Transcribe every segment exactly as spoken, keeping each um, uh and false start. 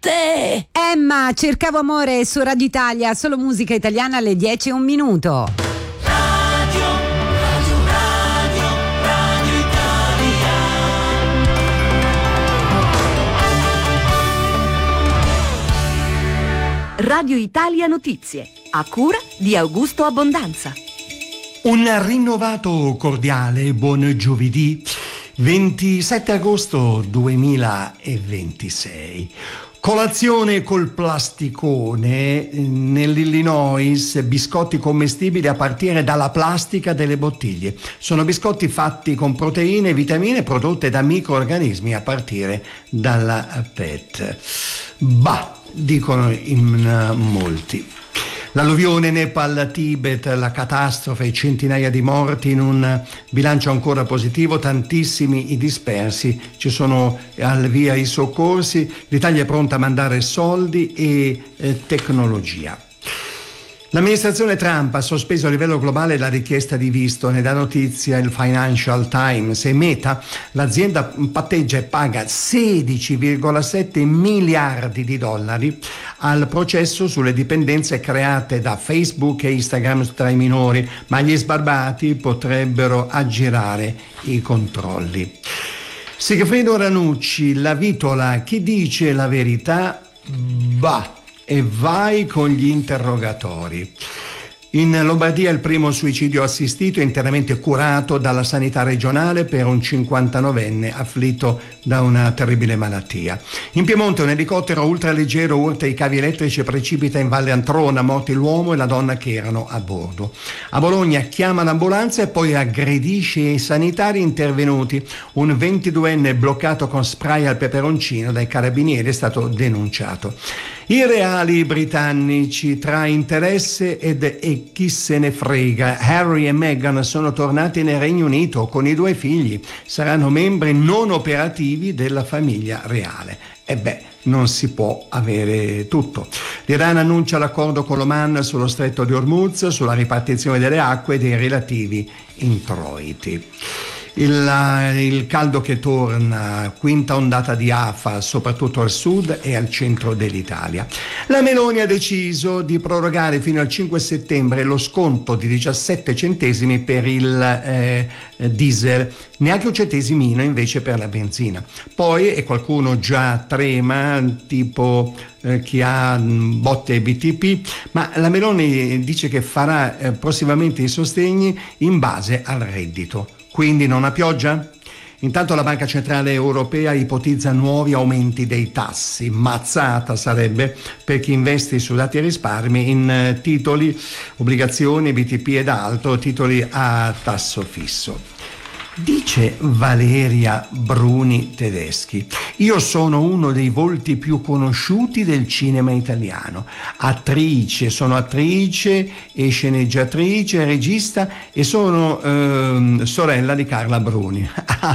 te. Emma, cercavo amore su Radio Italia, solo musica italiana alle dieci e un minuto. Radio, radio, radio, Radio Italia. Radio Italia Notizie, a cura di Augusto Abbondanza. Un rinnovato cordiale buon giovedì, ventisette agosto duemilaventisei. Colazione col plasticone. Nell'Illinois, biscotti commestibili a partire dalla plastica delle bottiglie. Sono biscotti fatti con proteine e vitamine prodotte da microrganismi a partire dalla P E T. Bah, dicono in molti. L'alluvione Nepal, Tibet, la catastrofe, centinaia di morti in un bilancio ancora positivo, tantissimi i dispersi, ci sono al via i soccorsi, l'Italia è pronta a mandare soldi e eh, tecnologia. L'amministrazione Trump ha sospeso a livello globale la richiesta di visto, ne dà notizia il Financial Times, e Meta, l'azienda patteggia e paga sedici virgola sette miliardi di dollari al processo sulle dipendenze create da Facebook e Instagram tra i minori, ma gli sbarbati potrebbero aggirare i controlli. Sigfrido Ranucci, la vitola, chi dice la verità, bah, e vai con gli interrogatori. In Lombardia il primo suicidio assistito interamente curato dalla sanità regionale per un cinquantanovenne afflitto da una terribile malattia. In Piemonte un elicottero ultraleggero urta i cavi elettrici e precipita in Valle Antrona, morti l'uomo e la donna che erano a bordo. A Bologna chiama l'ambulanza e poi aggredisce i sanitari intervenuti. Un ventiduenne bloccato con spray al peperoncino dai carabinieri è stato denunciato. I reali britannici tra interesse ed e chi se ne frega. Harry e Meghan sono tornati nel Regno Unito con i due figli. Saranno membri non operativi della famiglia reale. E beh, non si può avere tutto. L'Iran annuncia l'accordo con l'Oman sullo stretto di Hormuz, sulla ripartizione delle acque e dei relativi introiti. Il, il caldo che torna, quinta ondata di afa soprattutto al sud e al centro dell'Italia. La Meloni ha deciso di prorogare fino al cinque settembre lo sconto di diciassette centesimi per il eh, diesel, neanche un centesimino invece per la benzina. Poi, e qualcuno già trema, tipo eh, chi ha botte B T P, ma la Meloni dice che farà eh, prossimamente i sostegni in base al reddito. Quindi non a pioggia? Intanto la Banca Centrale Europea ipotizza nuovi aumenti dei tassi. Mazzata sarebbe per chi investe i sudati risparmi in titoli, obbligazioni, B T P ed altro, titoli a tasso fisso. Dice Valeria Bruni Tedeschi: io sono uno dei volti più conosciuti del cinema italiano, attrice, sono attrice e sceneggiatrice, regista e sono ehm, sorella di Carla Bruni.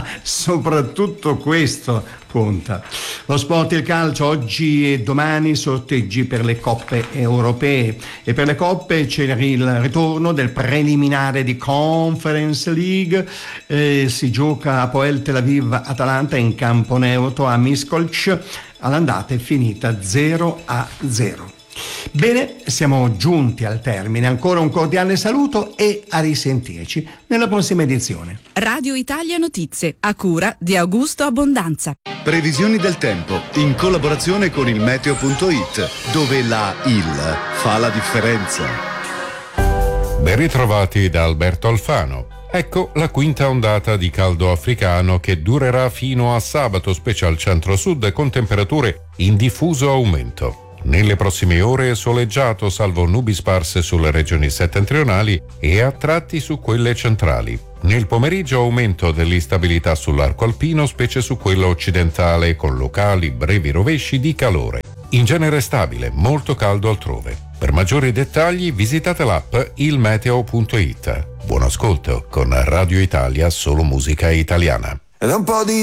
Soprattutto questo conta. Lo sport e il calcio, oggi e domani sorteggi per le coppe europee, e per le coppe c'è il ritorno del preliminare di Conference League. Eh, si gioca a Poel Tel Aviv Atalanta in campo neutro a Miskolc, all'andata è finita zero a zero. Bene, siamo giunti al termine. Ancora un cordiale saluto e a risentirci nella prossima edizione. Radio Italia Notizie, a cura di Augusto Abbondanza. Previsioni del tempo in collaborazione con il meteo punto it, dove la il fa la differenza. Ben ritrovati da Alberto Alfano. Ecco la quinta ondata di caldo africano che durerà fino a sabato, specie al centro-sud, con temperature in diffuso aumento. Nelle prossime ore soleggiato, salvo nubi sparse sulle regioni settentrionali e a tratti su quelle centrali. Nel pomeriggio aumento dell'instabilità sull'arco alpino, specie su quello occidentale, con locali brevi rovesci di calore. In genere stabile, molto caldo altrove. Per maggiori dettagli visitate l'app il meteo punto it. Buon ascolto con Radio Italia, solo musica italiana. Ed un po' di